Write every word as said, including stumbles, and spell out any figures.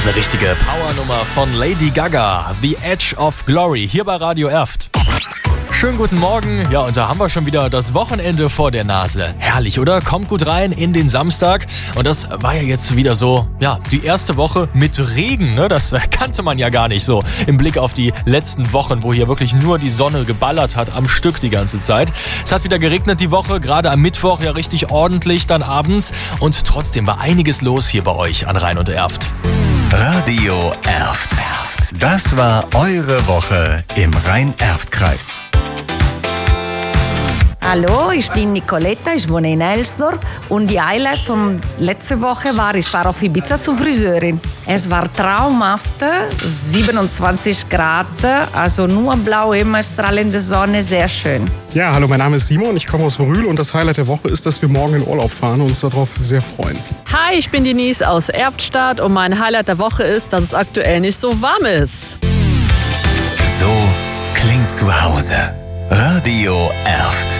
eine richtige Powernummer von Lady Gaga. The Edge of Glory, hier bei Radio Erft. Schönen guten Morgen. Ja, und da haben wir schon wieder das Wochenende vor der Nase. Herrlich, oder? Kommt gut rein in den Samstag. Und das war ja jetzt wieder so, ja, die erste Woche mit Regen, ne? Das kannte man ja gar nicht so im Blick auf die letzten Wochen, wo hier wirklich nur die Sonne geballert hat am Stück die ganze Zeit. Es hat wieder geregnet die Woche, gerade am Mittwoch ja richtig ordentlich dann abends. Und trotzdem war einiges los hier bei euch an Rhein und Erft. Radio Erft. Das war eure Woche im Rhein-Erft-Kreis. Hallo, ich bin Nicoletta, ich wohne in Elsdorf und die Highlight von letzter Woche war, ich war auf Ibiza zur Friseurin. Es war traumhaft, siebenundzwanzig Grad, also nur blau, immer strahlende Sonne, sehr schön. Ja, hallo, mein Name ist Simon, ich komme aus Brühl und das Highlight der Woche ist, dass wir morgen in Urlaub fahren und uns darauf sehr freuen. Hi, ich bin Denise aus Erftstadt und mein Highlight der Woche ist, dass es aktuell nicht so warm ist. So klingt zu Hause. Radio Erft.